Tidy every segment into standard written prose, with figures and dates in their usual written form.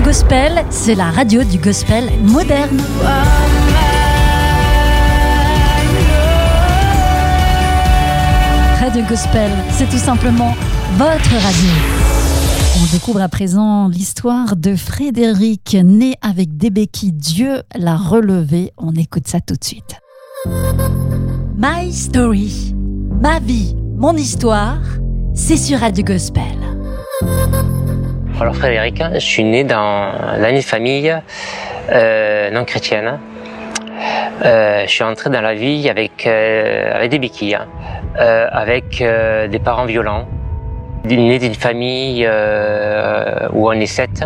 Gospel, c'est la radio du gospel moderne. Radio Gospel, c'est tout simplement votre radio. On découvre à présent l'histoire de Frédéric, né avec des béquilles. Dieu l'a relevé. On écoute ça tout de suite. My Story, ma vie, mon histoire, c'est sur Radio Gospel. Alors Frédéric, je suis né dans une famille non chrétienne. Je suis entré dans la vie avec des béquilles, avec des parents violents. Né d'une famille où on est sept,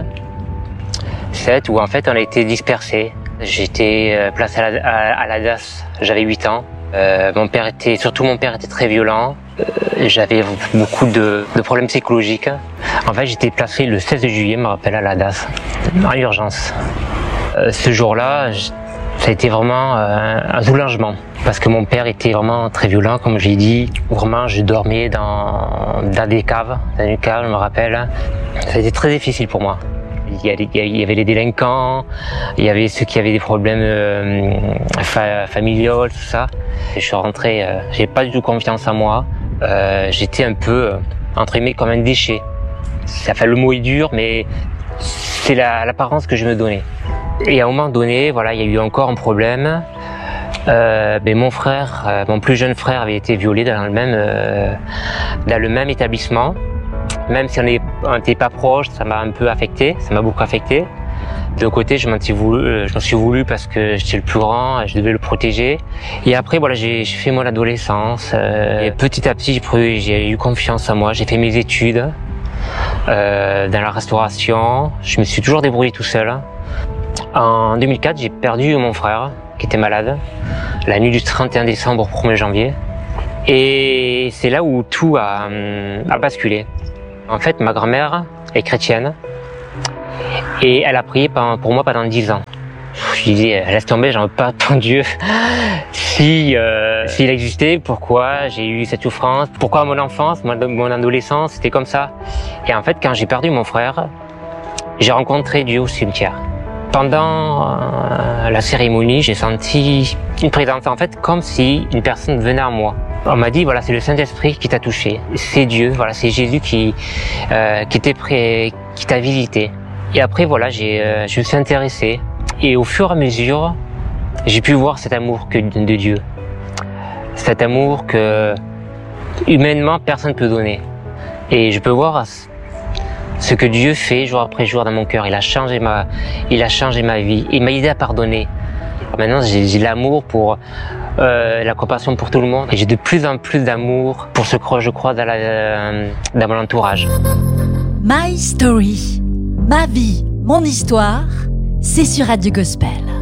où en fait on a été dispersés. J'étais placé à la DAS, j'avais 8 ans. Mon père était très violent. J'avais beaucoup de problèmes psychologiques. En fait, j'étais placé le 16 juillet, je me rappelle, à la DAS, en urgence. Ce jour-là, ça a été vraiment un soulagement. Parce que mon père était vraiment très violent, comme j'ai dit. Vraiment, je dormais dans une cave, je me rappelle. Ça a été très difficile pour moi. Il y avait les délinquants, il y avait ceux qui avaient des problèmes familiaux, tout ça. Et je suis rentré, j'ai pas du tout confiance en moi. J'étais un peu, entre guillemets, comme un déchet. Le mot est dur, mais c'est l'apparence que je me donnais. Et à un moment donné, voilà, il y a eu encore un problème. Mon frère, mon plus jeune frère avait été violé dans le même établissement. Même si on n'était pas proches, ça m'a beaucoup affecté. D'un côté, je m'en suis voulu parce que j'étais le plus grand, je devais le protéger. Et après, voilà, j'ai fait mon adolescence. Et petit à petit, j'ai eu confiance en moi. J'ai fait mes études dans la restauration. Je me suis toujours débrouillé tout seul. En 2004, j'ai perdu mon frère qui était malade, la nuit du 31 décembre au 1er janvier. Et c'est là où tout a basculé. En fait, ma grand-mère est chrétienne et elle a prié pour moi pendant 10 ans. Je disais, laisse tomber, j'en veux pas ton Dieu. S'il existait, pourquoi j'ai eu cette souffrance? Pourquoi mon enfance, mon adolescence, c'était comme ça? Et en fait, quand j'ai perdu mon frère, j'ai rencontré Dieu au cimetière. Pendant la cérémonie, j'ai senti une présence, en fait, comme si une personne venait à moi. On m'a dit, voilà, c'est le Saint-Esprit qui t'a touché. C'est Dieu, voilà, c'est Jésus qui était prêt, qui t'a visité. Et après, voilà, je me suis intéressé. Et au fur et à mesure, j'ai pu voir cet amour de Dieu. Cet amour que, humainement, personne ne peut donner. Et je peux voir ce que Dieu fait jour après jour dans mon cœur. Il a changé ma vie. Il m'a aidé à pardonner. Maintenant, j'ai l'amour pour la compassion pour tout le monde. Et j'ai de plus en plus d'amour pour ce que je crois dans mon entourage. My Story, ma vie, mon histoire, c'est sur Radio Gospel.